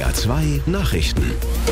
NDR 2 Nachrichten.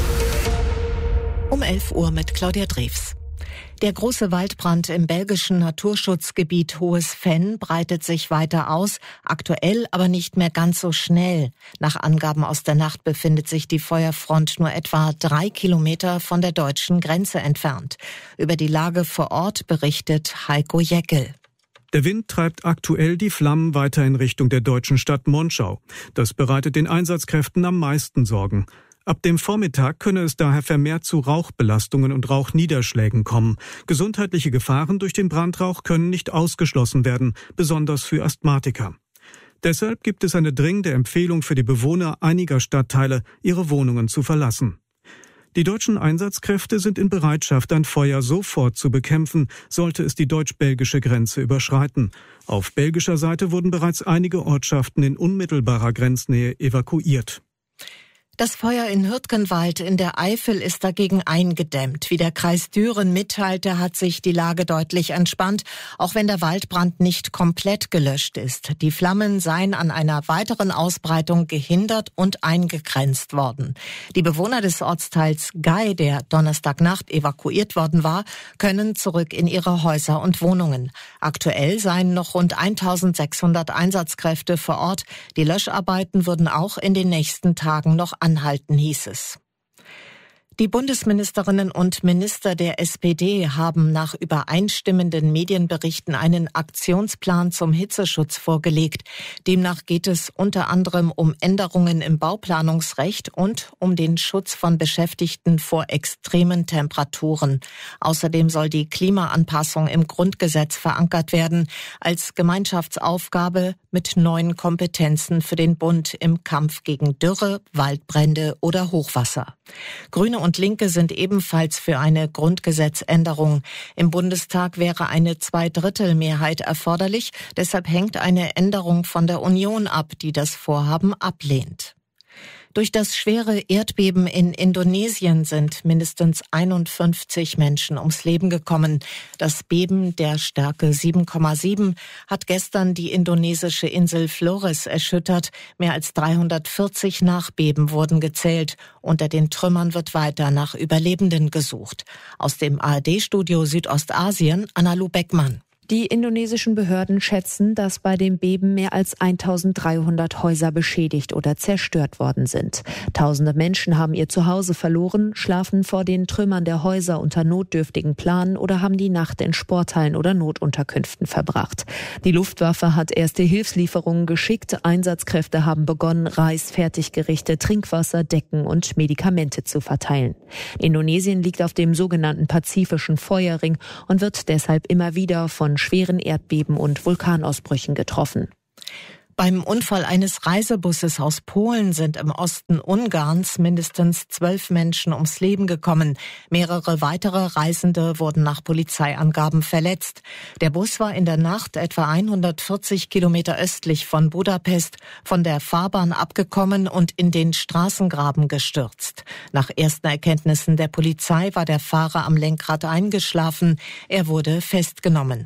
Um 11 Uhr mit Claudia Drews. Der große Waldbrand im belgischen Naturschutzgebiet Hohes Venn breitet sich weiter aus, aktuell aber nicht mehr ganz so schnell. Nach Angaben aus der Nacht befindet sich die Feuerfront nur etwa 3 Kilometer von der deutschen Grenze entfernt. Über die Lage vor Ort berichtet Heiko Jeckel. Der Wind treibt aktuell die Flammen weiter in Richtung der deutschen Stadt Monschau. Das bereitet den Einsatzkräften am meisten Sorgen. Ab dem Vormittag könne es daher vermehrt zu Rauchbelastungen und Rauchniederschlägen kommen. Gesundheitliche Gefahren durch den Brandrauch können nicht ausgeschlossen werden, besonders für Asthmatiker. Deshalb gibt es eine dringende Empfehlung für die Bewohner einiger Stadtteile, ihre Wohnungen zu verlassen. Die deutschen Einsatzkräfte sind in Bereitschaft, ein Feuer sofort zu bekämpfen, sollte es die deutsch-belgische Grenze überschreiten. Auf belgischer Seite wurden bereits einige Ortschaften in unmittelbarer Grenznähe evakuiert. Das Feuer in Hürtgenwald in der Eifel ist dagegen eingedämmt. Wie der Kreis Düren mitteilte, hat sich die Lage deutlich entspannt, auch wenn der Waldbrand nicht komplett gelöscht ist. Die Flammen seien an einer weiteren Ausbreitung gehindert und eingegrenzt worden. Die Bewohner des Ortsteils Gei, der Donnerstagnacht evakuiert worden war, können zurück in ihre Häuser und Wohnungen. Aktuell seien noch rund 1600 Einsatzkräfte vor Ort. Die Löscharbeiten würden auch in den nächsten Tagen noch anhalten, hieß es. Die Bundesministerinnen und Minister der SPD haben nach übereinstimmenden Medienberichten einen Aktionsplan zum Hitzeschutz vorgelegt. Demnach geht es unter anderem um Änderungen im Bauplanungsrecht und um den Schutz von Beschäftigten vor extremen Temperaturen. Außerdem soll die Klimaanpassung im Grundgesetz verankert werden, als Gemeinschaftsaufgabe mit neuen Kompetenzen für den Bund im Kampf gegen Dürre, Waldbrände oder Hochwasser. Grüne und Linke sind ebenfalls für eine Grundgesetzänderung. Im Bundestag wäre eine Zweidrittelmehrheit erforderlich. Deshalb hängt eine Änderung von der Union ab, die das Vorhaben ablehnt. Durch das schwere Erdbeben in Indonesien sind mindestens 51 Menschen ums Leben gekommen. Das Beben der Stärke 7,7 hat gestern die indonesische Insel Flores erschüttert. Mehr als 340 Nachbeben wurden gezählt. Unter den Trümmern wird weiter nach Überlebenden gesucht. Aus dem ARD-Studio Südostasien, Analu Beckmann. Die indonesischen Behörden schätzen, dass bei dem Beben mehr als 1300 Häuser beschädigt oder zerstört worden sind. Tausende Menschen haben ihr Zuhause verloren, schlafen vor den Trümmern der Häuser unter notdürftigen Planen oder haben die Nacht in Sporthallen oder Notunterkünften verbracht. Die Luftwaffe hat erste Hilfslieferungen geschickt. Einsatzkräfte haben begonnen, Reis, Fertiggerichte, Trinkwasser, Decken und Medikamente zu verteilen. Indonesien liegt auf dem sogenannten Pazifischen Feuerring und wird deshalb immer wieder von schweren Erdbeben und Vulkanausbrüchen getroffen. Beim Unfall eines Reisebusses aus Polen sind im Osten Ungarns mindestens 12 Menschen ums Leben gekommen. Mehrere weitere Reisende wurden nach Polizeiangaben verletzt. Der Bus war in der Nacht etwa 140 Kilometer östlich von Budapest von der Fahrbahn abgekommen und in den Straßengraben gestürzt. Nach ersten Erkenntnissen der Polizei war der Fahrer am Lenkrad eingeschlafen. Er wurde festgenommen.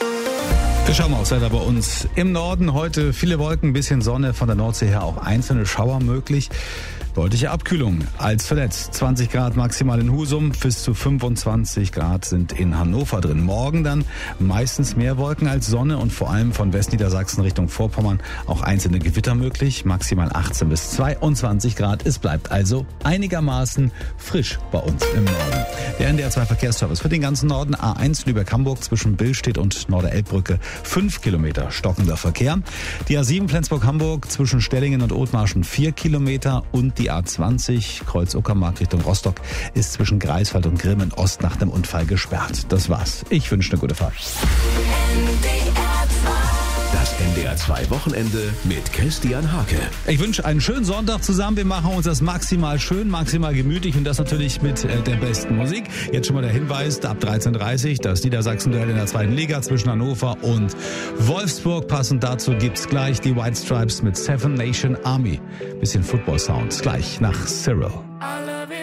Wir schauen mal aufs Wetter bei uns im Norden. Heute viele Wolken, ein bisschen Sonne, von der Nordsee her auch einzelne Schauer möglich. Deutliche Abkühlung als verletzt. 20 Grad maximal in Husum, bis zu 25 Grad sind in Hannover drin. Morgen dann meistens mehr Wolken als Sonne und vor allem von Westniedersachsen Richtung Vorpommern auch einzelne Gewitter möglich. Maximal 18 bis 22 Grad. Es bleibt also einigermaßen frisch bei uns im Norden. Der NDR 2 Verkehrsservice für den ganzen Norden. A1 Lübeck-Hamburg zwischen Billstedt und Norderelbbrücke 5 Kilometer stockender Verkehr. Die A7 Flensburg-Hamburg zwischen Stellingen und Othmarschen 4 Kilometer und die A20 Kreuz-Uckermark Richtung Rostock ist zwischen Greifswald und Grimmen Ost nach dem Unfall gesperrt. Das war's. Ich wünsche eine gute Fahrt. Das NDR 2 Wochenende mit Christian Hake. Ich wünsche einen schönen Sonntag zusammen. Wir machen uns das maximal schön, maximal gemütlich und das natürlich mit der besten Musik. Jetzt schon mal der Hinweis, ab 13:30 Uhr das Niedersachsen-Duell in der 2. Liga zwischen Hannover und Wolfsburg. Passend dazu gibt's gleich die White Stripes mit Seven Nation Army. Bisschen Football-Sounds gleich nach Cyril.